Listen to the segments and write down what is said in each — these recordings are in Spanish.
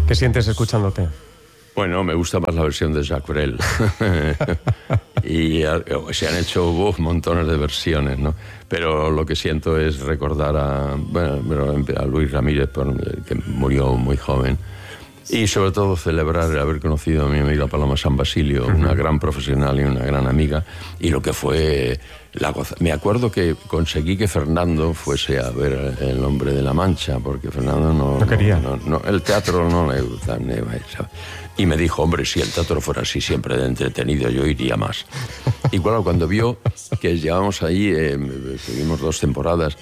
¿Qué sientes escuchándote? Bueno, me gusta más la versión de Jacques Brel. Y se han hecho montones de versiones, ¿no? Pero lo que siento es recordar a Luis Ramírez, que murió muy joven. Y sobre todo celebrar el haber conocido a mi amiga Paloma San Basilio, una gran profesional y una gran amiga, y lo que fue me acuerdo que conseguí que Fernando fuese a ver El Hombre de la Mancha, porque Fernando no quería. El teatro no le gusta. Y me dijo, hombre, si el teatro fuera así siempre de entretenido, yo iría más. Y bueno, cuando vio que llevábamos ahí, tuvimos 2 temporadas,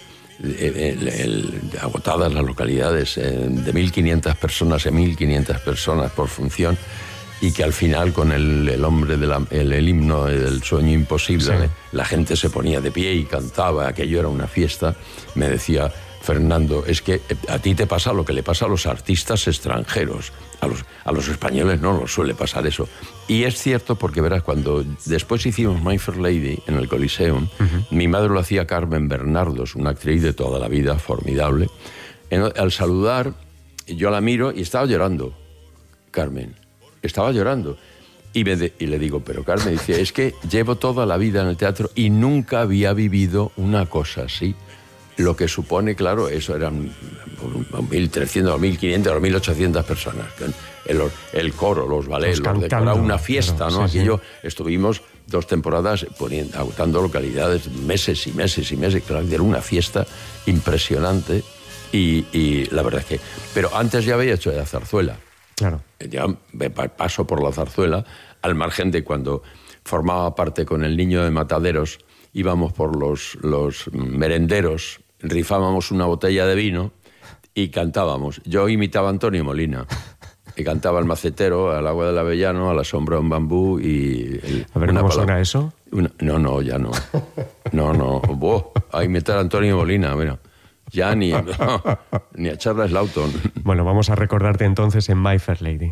agotadas las localidades, de 1.500 personas en 1.500 personas por función, y que al final con el hombre el himno del sueño imposible, sí, la gente se ponía de pie y cantaba, aquello era una fiesta. Me decía Fernando, es que a ti te pasa lo que le pasa a los artistas extranjeros, a los españoles no nos suele pasar eso. Y es cierto, porque verás, cuando después hicimos My Fair Lady en el Coliseum, mi madre lo hacía Carmen Bernardos, una actriz de toda la vida formidable. Al saludar, yo la miro y estaba llorando, Carmen, estaba llorando. Y le digo, pero Carmen, dice, es que llevo toda la vida en el teatro y nunca había vivido una cosa así. Lo que supone, claro, eso eran 1.300, 1.500, 1.800 personas. El coro, los ballets, los decoraba una fiesta, claro, ¿no? Sí, aquello, sí. Estuvimos 2 temporadas agotando localidades, meses y meses y meses. Claro, era una fiesta impresionante y la verdad es que... Pero antes ya había hecho de la zarzuela. Claro. Ya paso por la zarzuela, al margen de cuando formaba parte con el Niño de Mataderos, íbamos por los merenderos, rifábamos una botella de vino y cantábamos. Yo imitaba a Antonio Molina, y cantaba El Macetero, Al agua del Avellano, A la sombra de un bambú y... A ver, ¿cómo suena eso? No, ya no. No. A imitar a Antonio Molina, mira. Ya ni a Charles Lawton. Bueno, vamos a recordarte entonces en My Fair Lady.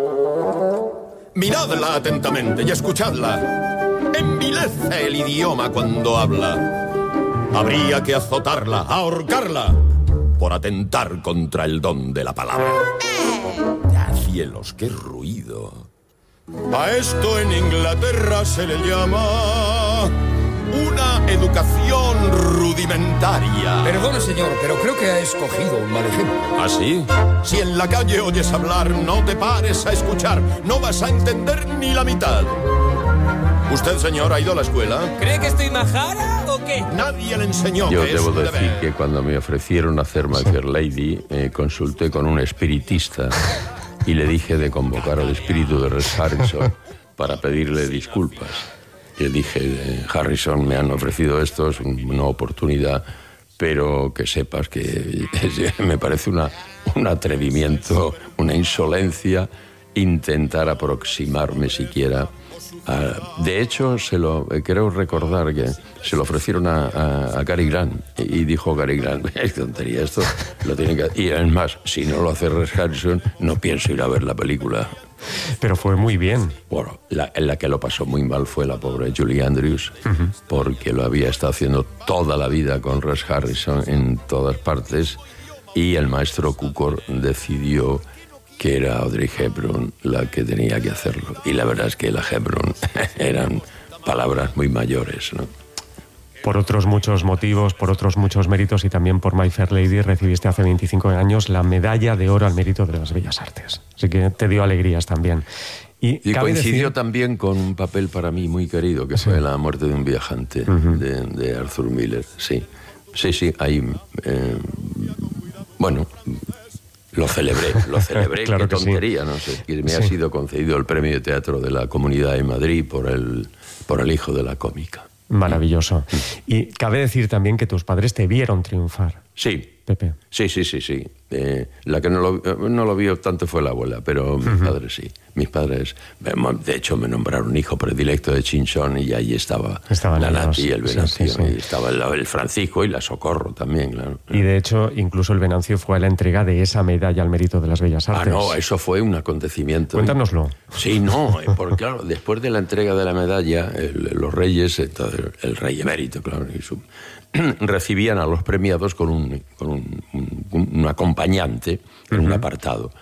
Miradla atentamente y escuchadla. Envilece el idioma cuando habla. Habría que azotarla, ahorcarla, por atentar contra el don de la palabra. ¡Ya, cielos, qué ruido! A esto en Inglaterra se le llama una educación rudimentaria. Perdone, señor, pero creo que ha escogido un mal ejemplo. ¿Ah, sí? Si en la calle oyes hablar, no te pares a escuchar. No vas a entender ni la mitad. ¿Usted, señor, ha ido a la escuela? ¿Cree que estoy majara o qué? Nadie le enseñó. Yo debo decir que cuando me ofrecieron hacer My Fair Lady, consulté con un espiritista y le dije de convocar al espíritu de Rex Harrison para pedirle disculpas. Y le dije, Harrison, me han ofrecido esto, es una oportunidad, pero que sepas que me parece un atrevimiento, una insolencia intentar aproximarme siquiera. De hecho, creo recordar que se lo ofrecieron a Cary Grant y dijo Cary Grant, es tontería, esto lo tiene que... Y es más, si no lo hace Rex Harrison, no pienso ir a ver la película. Pero fue muy bien. Bueno, la que lo pasó muy mal fue la pobre Julie Andrews, porque lo había estado haciendo toda la vida con Rex Harrison en todas partes, y el maestro Cukor decidió que era Audrey Hepburn la que tenía que hacerlo. Y la verdad es que la Hepburn eran palabras muy mayores, ¿no? Por otros muchos motivos, por otros muchos méritos, y también por My Fair Lady, recibiste hace 25 años la medalla de oro al mérito de las bellas artes. Así que te dio alegrías también. Y coincidió también con un papel para mí muy querido, que fue La muerte de un viajante, de Arthur Miller. Sí, ahí... bueno... Lo celebré, claro, qué tontería, sí. No sé, que me ha sido concedido el premio de teatro de la Comunidad de Madrid por el hijo de la cómica. Maravilloso. Y cabe decir también que tus padres te vieron triunfar. Sí. Pepe. Sí. La que no lo vio tanto fue la abuela, pero mis padres sí. Mis padres, de hecho, me nombraron hijo predilecto de Chinchón y ahí estaba la Nati y el Venancio. Sí. Y estaba el Francisco y la Socorro también, claro. Y de hecho, incluso el Venancio fue a la entrega de esa medalla al mérito de las bellas artes. No, eso fue un acontecimiento. Cuéntanoslo. Sí, porque claro, después de la entrega de la medalla, los reyes, el rey emérito, claro, recibían a los premiados con un acompañante en un apartado.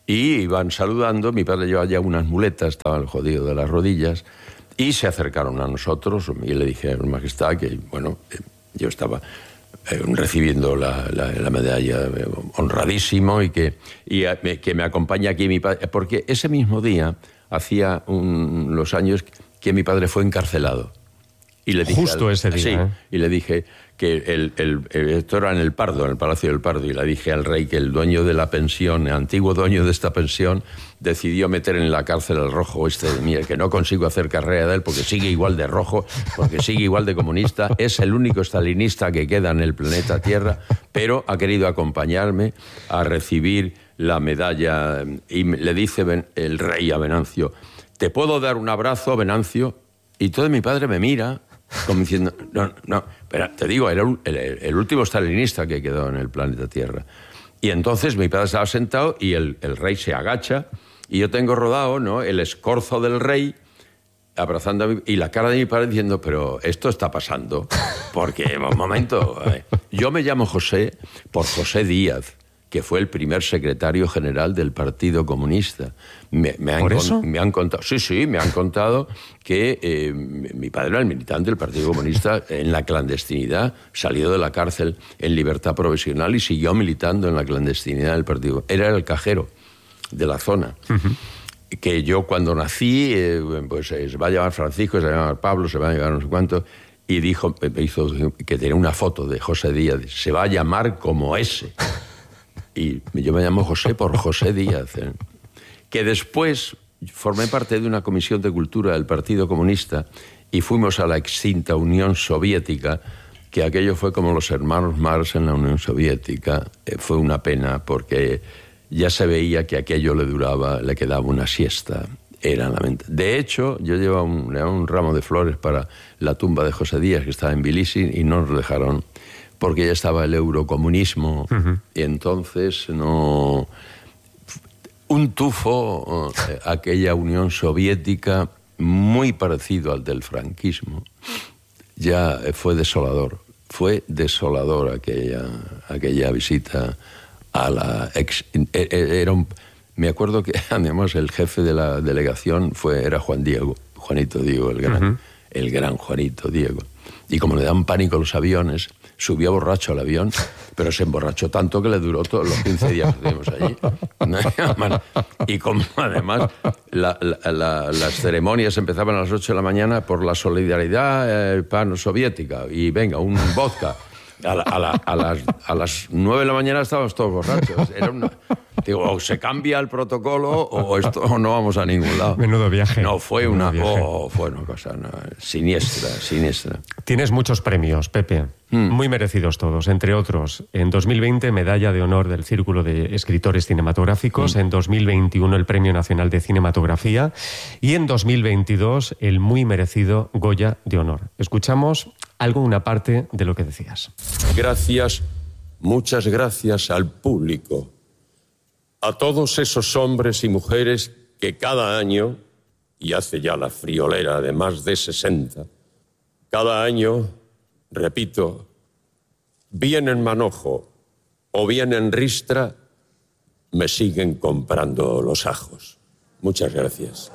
Y iban saludando, mi padre llevaba ya unas muletas, estaba el jodido de las rodillas, y se acercaron a nosotros, y le dije a Su Majestad que, bueno, yo estaba recibiendo la medalla, honradísimo, y que me acompaña aquí mi padre, porque ese mismo día, hacía los años que mi padre fue encarcelado. Y le dije justo ese día. Sí, y le dije que esto era en el Pardo, en el Palacio del Pardo, y le dije al rey que el dueño de la pensión, el antiguo dueño de esta pensión, decidió meter en la cárcel al rojo que no consigo hacer carrera de él porque sigue igual de rojo, porque sigue igual de comunista, es el único stalinista que queda en el planeta Tierra, pero ha querido acompañarme a recibir la medalla. Y le dice el rey a Venancio: ¿te puedo dar un abrazo, Venancio? Y todo mi padre me mira como diciendo, no, pero te digo, era el último stalinista que quedó en el planeta Tierra. Y entonces mi padre estaba sentado y el rey se agacha y yo tengo rodado, ¿no?, el escorzo del rey abrazando a mí, y la cara de mi padre diciendo, pero esto está pasando, porque, un momento, yo me llamo José por José Díaz, que fue el primer secretario general del Partido Comunista. ¿Por eso? Me han contado, sí, me han contado que mi padre era el militante del Partido Comunista en la clandestinidad, salió de la cárcel en libertad provisional y siguió militando en la clandestinidad del Partido. Era el cajero de la zona. Uh-huh. Que yo cuando nací, pues se va a llamar Francisco, se va a llamar Pablo, se va a llamar no sé cuánto, y dijo, hizo que tenía una foto de José Díaz, se va a llamar como ese. Y yo me llamo José por José Díaz, que después formé parte de una comisión de cultura del Partido Comunista y fuimos a la extinta Unión Soviética, que aquello fue como los hermanos Marx en la Unión Soviética. Fue una pena porque ya se veía que aquello le quedaba una siesta. Era lamentable. De hecho, yo llevaba un ramo de flores para la tumba de José Díaz, que estaba en Tbilisi, y no nos dejaron, porque ya estaba el eurocomunismo, uh-huh. Y entonces no... Un tufo, aquella Unión Soviética, muy parecido al del franquismo, ya fue desolador. Fue desolador aquella visita a la ex... me acuerdo que, además, el jefe de la delegación era Juanito Diego, el gran Juanito Diego. Y como le dan pánico los aviones, subió borracho al avión, pero se emborrachó tanto que le duró todos los 15 días que estuvimos allí. Y como además las ceremonias empezaban a las 8 de la mañana por la solidaridad pano-soviética, y venga, un vodka. A las 9 de la mañana estábamos todos borrachos. Digo, o se cambia el protocolo o no vamos a ningún lado. Menudo viaje. No, fue una cosa siniestra. Tienes muchos premios, Pepe. Muy merecidos todos. Entre otros, en 2020, Medalla de Honor del Círculo de Escritores Cinematográficos. En 2021, el Premio Nacional de Cinematografía. Y en 2022, el muy merecido Goya de Honor. Escuchamos una parte de lo que decías. Gracias, muchas gracias al público, a todos esos hombres y mujeres que cada año, y hace ya la friolera de más de 60, cada año, repito, bien en manojo o bien en ristra, me siguen comprando los ajos. Muchas gracias.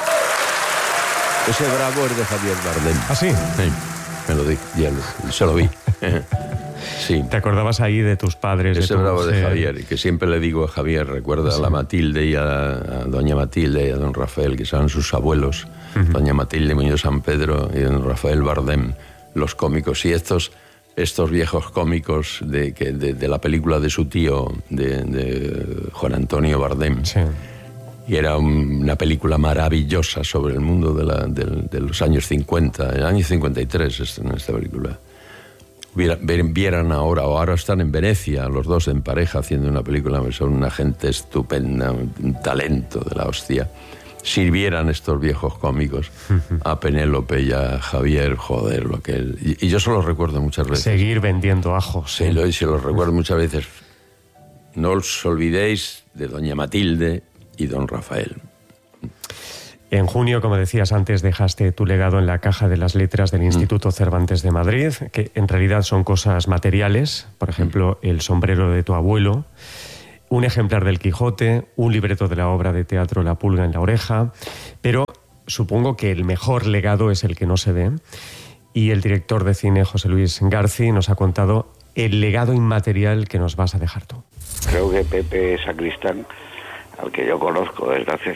Ese bravo es de Javier Bardem. ¿Ah, sí? Sí. Me lo dije, se lo vi. Sí. ¿Te acordabas ahí de tus padres? Ese bravo de Javier, y que siempre le digo a Javier, recuerda a la Matilde y a doña Matilde y a don Rafael, que son sus abuelos, doña Matilde Muñoz San Pedro y don Rafael Bardem, los cómicos. Y estos viejos cómicos de la película de su tío, de Juan Antonio Bardem. Sí. Y era una película maravillosa sobre el mundo de los años 50, el año 53 en esta película. Vieran ahora están en Venecia, los dos en pareja haciendo una película, son una gente estupenda, un talento de la hostia. Sirvieran estos viejos cómicos a Penélope y a Javier, joder, y yo se los recuerdo muchas veces. Seguir vendiendo ajos. Sí, se los recuerdo muchas veces. No os olvidéis de doña Matilde y don Rafael. En junio, como decías antes, dejaste tu legado en la caja de las letras del Instituto Cervantes de Madrid, que en realidad son cosas materiales, por ejemplo, el sombrero de tu abuelo, un ejemplar del Quijote, un libreto de la obra de teatro La pulga en la oreja, pero supongo que el mejor legado es el que no se ve. Y el director de cine, José Luis García, nos ha contado el legado inmaterial que nos vas a dejar tú. Creo que Pepe Sacristán, al que yo conozco desde hace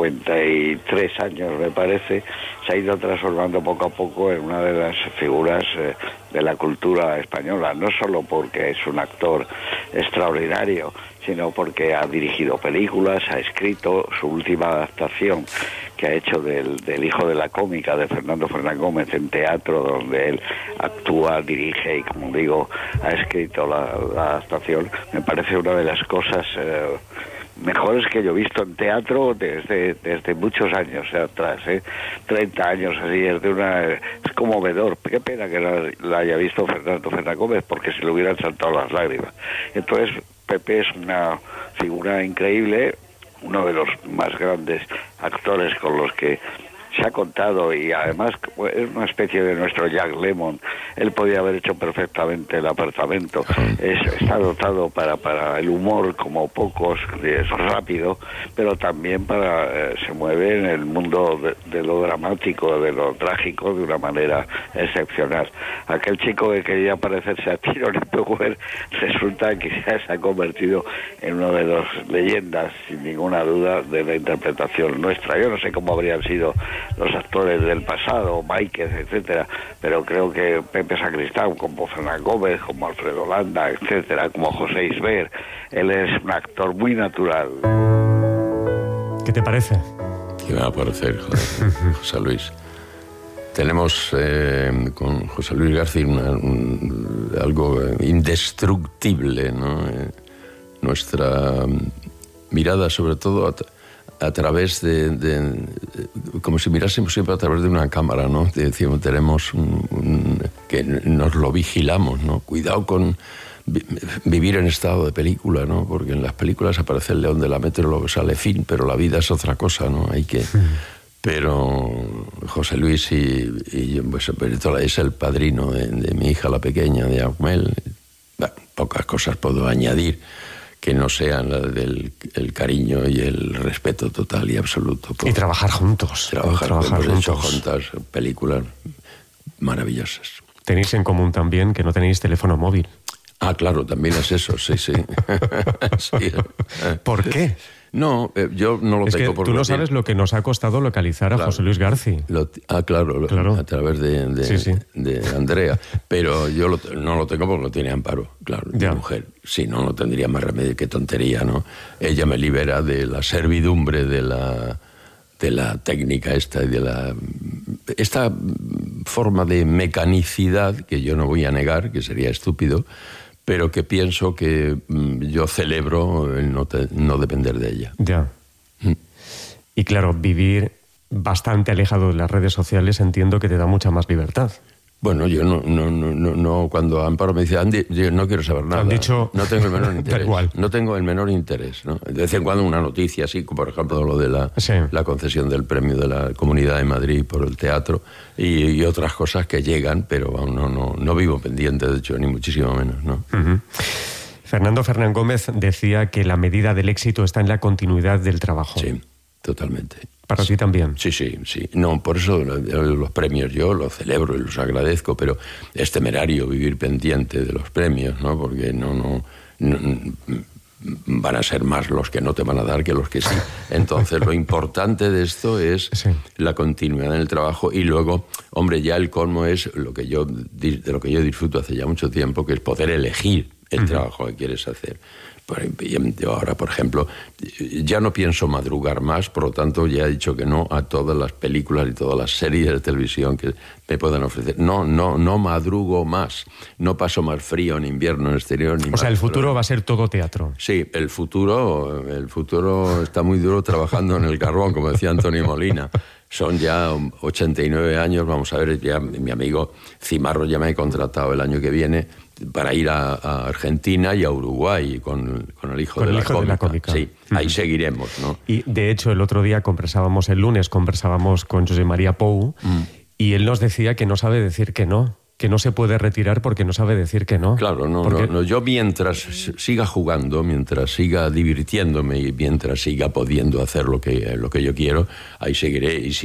53 años, me parece, se ha ido transformando poco a poco en una de las figuras de la cultura española, no solo porque es un actor extraordinario, sino porque ha dirigido películas, ha escrito su última adaptación que ha hecho del Hijo de la Cómica de Fernando Fernán Gómez en teatro, donde él actúa, dirige y, como digo, ha escrito la adaptación. Me parece una de las cosas mejores que yo he visto en teatro desde muchos años atrás, 30 años así, es conmovedor. Qué pena que la haya visto Fernando Fernán Gómez, porque se le hubieran saltado las lágrimas. Entonces Pepe es una figura increíble, uno de los más grandes actores con los que se ha contado, y además es una especie de nuestro Jack Lemmon. Él podía haber hecho perfectamente El apartamento. Está dotado para el humor como pocos, es rápido, pero también se mueve en el mundo de lo dramático, de lo trágico, de una manera excepcional. Aquel chico que quería parecerse a Tyrone Power resulta que se ha convertido en una de las leyendas, sin ninguna duda, de la interpretación nuestra. Yo no sé cómo habrían sido los actores del pasado, Máiquez, etcétera, pero creo que Pepe Sacristán, como Fernán Gómez, como Alfredo Landa, etcétera, como José Isber, él es un actor muy natural. ¿Qué te parece? ¿Qué me va a parecer, José Luis? Tenemos con José Luis García algo indestructible, ¿no? Nuestra mirada, sobre todo, a través de como si mirásemos siempre a través de una cámara, ¿no? Decimos, tenemos que nos lo vigilamos, ¿no? Cuidado con vivir en estado de película, ¿no? Porque en las películas aparece el león de la metro, luego sale fin, pero la vida es otra cosa, ¿no? Hay que... Pero José Luis y pues, es el padrino de mi hija, la pequeña, de Aumel. Bueno, pocas cosas puedo añadir que no sean la del el cariño y el respeto total y absoluto. Y trabajar juntos. Trabajar juntos. Hemos hecho juntas películas maravillosas. Tenéis en común también que no tenéis teléfono móvil. Ah, claro, también es eso, sí. Sí. ¿Por qué? No, yo no lo tengo. Tú no sabes lo que nos ha costado localizar a José Luis García. Claro, a través sí. de Andrea. Pero yo no lo tengo porque lo tiene Amparo, claro, mi mujer. Si no, no tendría más remedio, qué tontería, ¿no? Ella me libera de la servidumbre de la técnica esta y de esta forma de mecanicidad que yo no voy a negar, que sería estúpido, pero que pienso que yo celebro el no depender de ella. Ya. Y claro, vivir bastante alejado de las redes sociales entiendo que te da mucha más libertad. Bueno, yo no cuando Amparo me dice, Andy, yo no quiero saber nada. Han dicho... No tengo el menor interés. Da igual. No tengo el menor interés, ¿no? De vez en cuando una noticia así, como por ejemplo lo de la concesión del premio de la Comunidad de Madrid por el teatro y otras cosas que llegan, pero no vivo pendiente, de hecho, ni muchísimo menos, ¿no? Uh-huh. Fernando Fernán Gómez decía que la medida del éxito está en la continuidad del trabajo. Sí, totalmente. ¿Para ti también? Sí. No, por eso los premios yo los celebro y los agradezco, pero es temerario vivir pendiente de los premios, ¿no? Porque no van a ser más los que no te van a dar que los que sí. Entonces, lo importante de esto es la continuidad en el trabajo y luego, hombre, ya el colmo es de lo que yo disfruto hace ya mucho tiempo, que es poder elegir el trabajo que quieres hacer. Yo ahora, por ejemplo, ya no pienso madrugar más, por lo tanto ya he dicho que no a todas las películas y todas las series de televisión que me puedan ofrecer. No madrugo más, no paso más frío en invierno en exterior. O sea, el futuro va a ser todo teatro. Sí, el futuro está muy duro trabajando en el carbón, como decía Antonio Molina. Son ya 89 años, vamos a ver, ya mi amigo Cimarro ya me ha contratado el año que viene para ir a Argentina y a Uruguay con el hijo de la cómica. Sí, ahí seguiremos, ¿no? Y de hecho el otro día el lunes conversábamos con José María Pou y él nos decía que no sabe decir que no. que no se puede retirar porque no sabe decir que no. Claro, no. Yo mientras siga jugando, mientras siga divirtiéndome y mientras siga pudiendo hacer lo que yo quiero, ahí seguiré. Y si